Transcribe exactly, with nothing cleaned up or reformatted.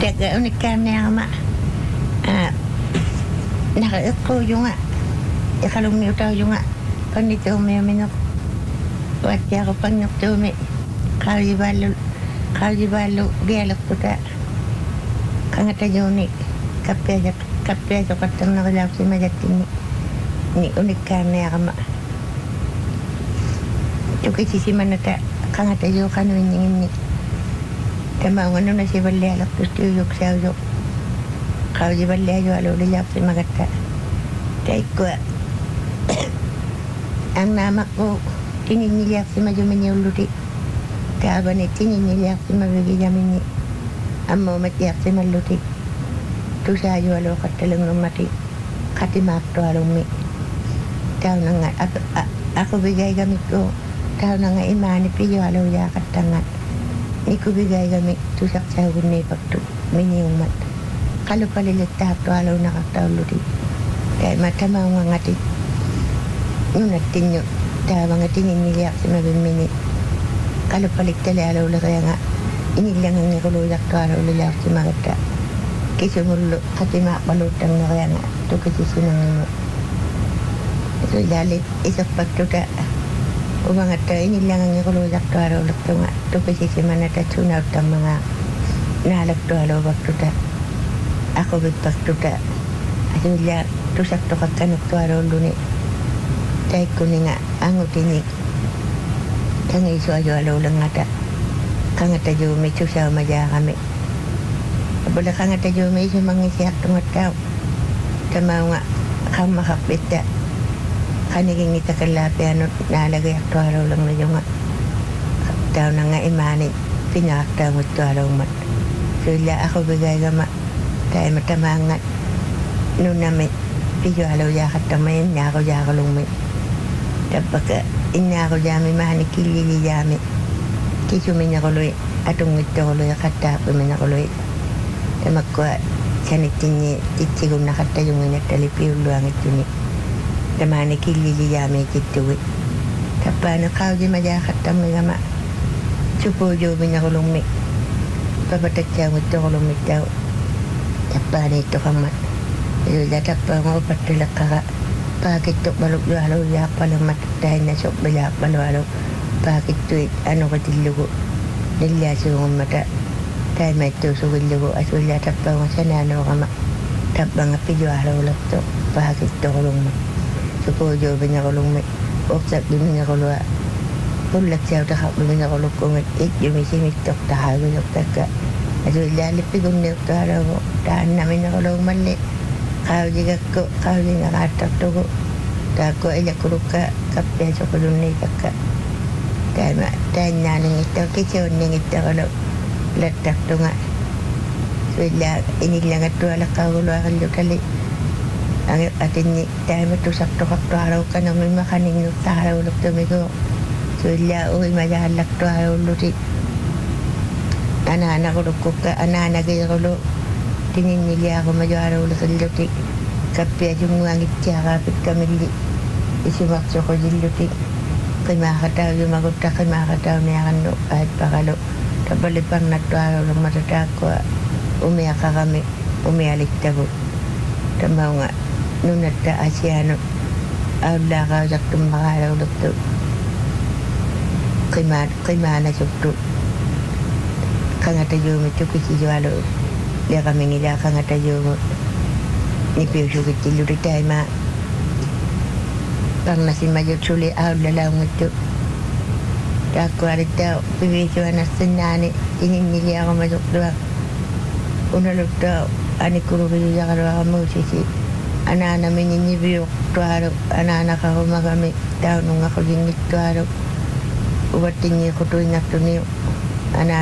Taga unikkaarniarama a naqeqquyunga iqalunniutaujunga qannituumiaminoq uattiaquppannertuumi qaajivaallu qaajivaallu gialertuta qangatajuuni kappiasaq kappiasoqattarnerilaarsimajattinni ni unikkaarniarama tukisisimanata qangatajuuqanuinniginni tamaunganuna sivallialertustuuyuksauju qaujivalliajualuulilaarsimagatta taikkua annaamaqqu tinginniliarsimajuminiulluti taavani tinginniliarsimavigijaminni ammuumattiarsimalluti tusaajualuuqattalungummati qatimaartualummi taunanga aquvigaigamikku taunanga imaani pijualuujaaqattangat nikuvigaigami tusaqsaagunniipaktu miniummat qalupalilittaartualuunaqartaulluti taima tamaungangati nunattinnu taavanga tinginniliarsimavimmini qalupaliktalialuulerianga inillangangiquluujartualuulilaarsimagatta kisumullu qatimaaqpaluuttannerianga tukisisinangimu suilaalit iserpaktuta umangatta inillangangiquluujartualuulertunga tukisisimanata sunauttammanga naalaktualuuvaktuta aquvippaktuta asuilla tusartoqakkanuktualuulluni taikkuninga angutini kangiisuajualuulengata qangatajuumi tusaumajaaaqami apula qangatajuumi isumangisiartungattau tamaunga qammaqarpitta qanigingitakallaappianut naalagiartualuulernijunga taunanga imaani pinaartaanguttualuummat suilla aquvigaigama taima tamaangat nunami pijualuujaaqattama innaaqujaaqalummi tappaka innaaqujaami maani killilijaami kisumineqului atungittoqului qattaaqpimeneqului tamakkua sanittinni titsigunnaqattajunginattali piulluangittuni tamaani killilijaami kittugi tappaani qaujimajaaqattammigama supuujuuminequlummi papataccaaŋuttoqulummittau tappaaniittoqammat ila tappaanga upattileqqaqa paakittoqmaluklualuujaaqpalemmat tainna soqpilaaqpalualu paakittuit anuqitillugu nilliasuugummata taimaittuusugillugu asuilla tappaanga sanaanuuqama tappanga pijualuulertu paakittoqulumma supuujuuminequlummi uqsaqpiminequlua pullaksautakaqpiminequlukkungat itjumisimistoqtaxaagusoqtakka asuillaalippigunniuqtualuugu taannaminequlugmalli qaujigakku qaujingaqaattartugu taakku ilakulukka kappiasoqulunniitakka taima tainnaaningittaa kisiunningittaqalu lattartunga suillaa inillagattualeqqauguluaqillutali angiqqatinni taima tusartoqartualuuqqanermimaqaningnurtaarauluktumigu suillaa uimajaallartuarulluti anaanaqulukkukka anaanagiiqulu tinginniliaaqumajualuuleqilluti kappiajunguangitsiaqaapikkamilli isumarsoqujilluti qimaaqataujumagutta qimaaqatauniaqannu aappaqalu tapaliparnattualuulermata taakkua umiaqaqami umialittagu tamaunga nunatta asiaanu aullaaqausartummaqaaluulertu qimaa qimaanasuktu qangatajuumi tukisijualu liqamingilaa qangatajuumu nipiusugittilluti taima parnasimajut suli aullalaungittu taakkualittau pivisuanarsinnaani tinginniliaqumasuqtua unaluttau anikkuruviyujaqaluaqamuusisi anaanamininniviuqtualu anaanaqarumagami taunungaqujingittualu uvattingiiqutuinartuniu ana